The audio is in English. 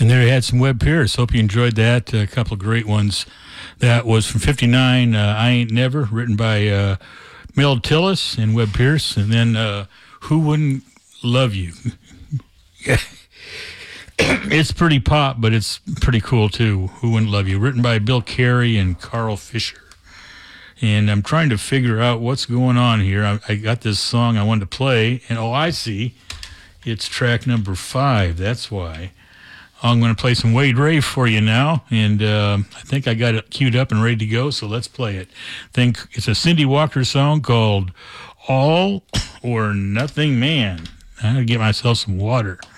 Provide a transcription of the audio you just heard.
And there you had some Webb Pierce. Hope you enjoyed that. A couple of great ones. That was from 59, I Ain't Never, written by Mel Tillis and Webb Pierce. And then Who Wouldn't Love You? It's pretty pop, but it's pretty cool, too. Who Wouldn't Love You? Written by Bill Carey and Carl Fisher. And I'm trying to figure out what's going on here. I got this song I wanted to play, and I see. It's track number 5. That's why. I'm going to play some Wade Ray for you now, and I think I got it queued up and ready to go, so let's play it. It's a Cindy Walker song called All or Nothing Man. I got to get myself some water.